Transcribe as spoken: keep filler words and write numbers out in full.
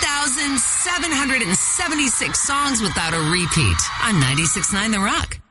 thousand seven hundred seventy-six songs without a repeat on ninety-six point nine The Rock.